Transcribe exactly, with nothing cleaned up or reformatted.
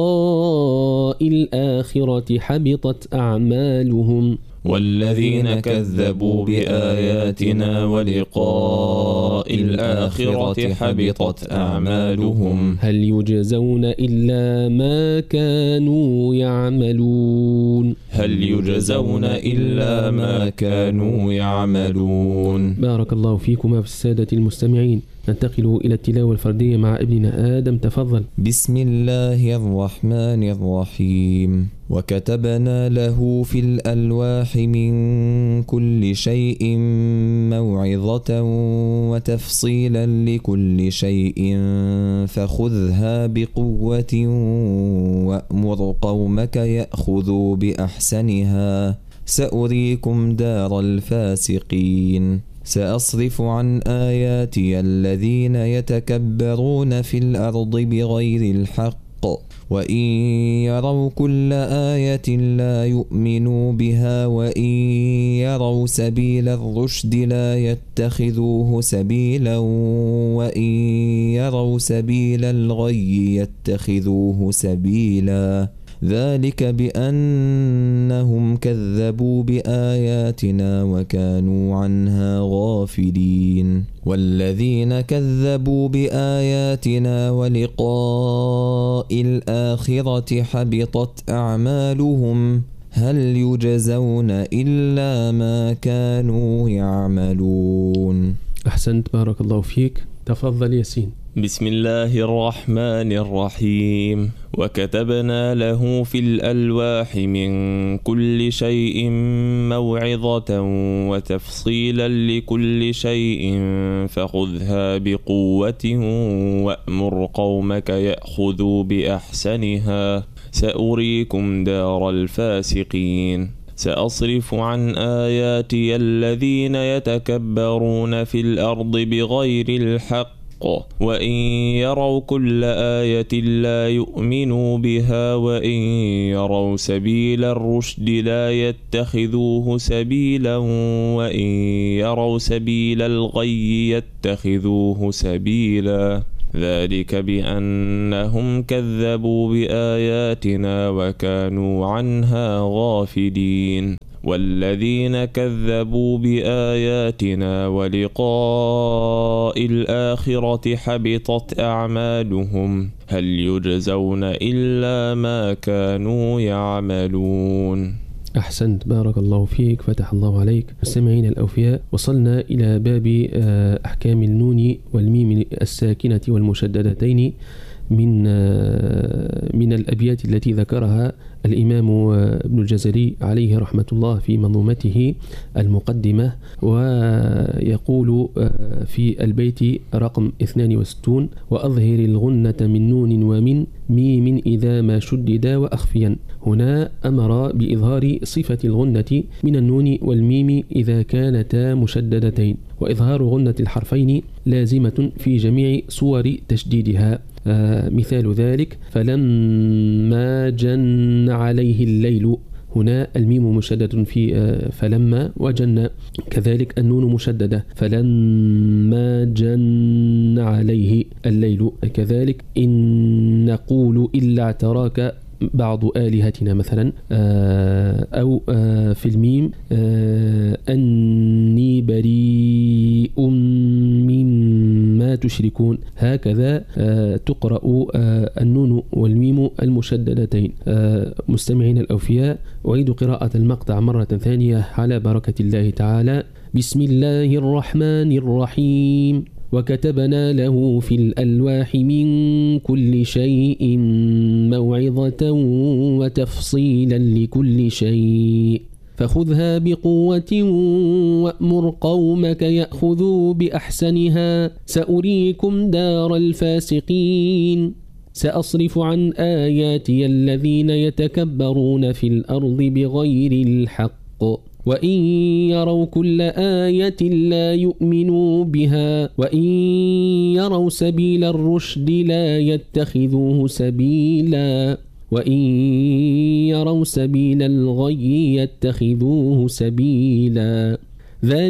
الآخرة حبطت أعمالهم والذين كذبوا بآياتنا ولقاء الآخرة حبطت أعمالهم هل يجزون إلا ما كانوا يعملون هل يجزون إلا ما كانوا يعملون. بارك الله فيكما في السادة المستمعين. ننتقل إلى التلاوة الفردية مع ابننا آدم، تفضل. بسم الله الرحمن الرحيم. وكتبنا له في الألواح من كل شيء موعظة وتفصيلا لكل شيء فخذها بقوة وأمر قومك يأخذوا بأحسنها سأريكم دار الفاسقين. سأصرف عن آياتي الذين يتكبرون في الأرض بغير الحق وإن يروا كل آية لا يؤمنوا بها وإن يروا سبيل الرشد لا يتخذوه سبيلا وإن يروا سبيل الغي يتخذوه سبيلا ذلك بأنهم كذبوا بآياتنا وكانوا عنها غافلين. والذين كذبوا بآياتنا ولقاء الآخرة حبطت أعمالهم هل يجزون إلا ما كانوا يعملون. أحسنت، بارك الله فيك. تفضل ياسين. بسم الله الرحمن الرحيم. وكتبنا له في الألواح من كل شيء موعظة وتفصيلا لكل شيء فخذها بقوة وأمر قومك يأخذوا بأحسنها سأريكم دار الفاسقين. سأصرف عن آياتي الذين يتكبرون في الأرض بغير الحق وإن يروا كل آية لا يؤمنوا بها وإن يروا سبيل الرشد لا يتخذوه سبيلا وإن يروا سبيل الغي يتخذوه سبيلا ذلك بأنهم كذبوا بآياتنا وكانوا عنها غافلين. والذين كذبوا بآياتنا ولقاء الآخرة حبطت أعمالهم هل يجزون إلا ما كانوا يعملون. أحسنت، بارك الله فيك، فتح الله عليك. مستمعين الأوفياء، وصلنا إلى باب أحكام النون والميم الساكنة والمشددتين من من الأبيات التي ذكرها الإمام ابن الجزري عليه رحمة الله في منظومته المقدمة، ويقول في البيت رقم اثنين وستين: وأظهر الغنة من نون ومن ميم إذا ما شددا وأخفيا. هنا أمر بإظهار صفة الغنة من النون والميم إذا كانتا مشددتين، وإظهار غنة الحرفين لازمة في جميع صور تشديدها. آه مثال ذلك: فلما جن عليه الليل. هنا الميم مشدد في آه فلما، وجن كذلك النون مشددة فلما جن عليه الليل. كذلك إن نقول إلا اعتراك بعض آلهتنا مثلا، آه أو آه في الميم آه أني بريء مما تشركون. هكذا آه تقرأ آه النون والميم المشددتين. آه مستمعين الأوفياء، أعيد قراءة المقطع مرة ثانية على بركة الله تعالى. بسم الله الرحمن الرحيم. وكتبنا له في الألواح من كل شيء موعظة وتفصيلا لكل شيء فخذها بقوة وأمر قومك يأخذوا بأحسنها سأريكم دار الفاسقين. سأصرف عن آياتي الذين يتكبرون في الأرض بغير الحق وإن يروا كل آية لا يؤمنوا بها وإن يروا سبيل الرشد لا يتخذوه سبيلا وإن يروا سبيل الغي يتخذوه سبيلا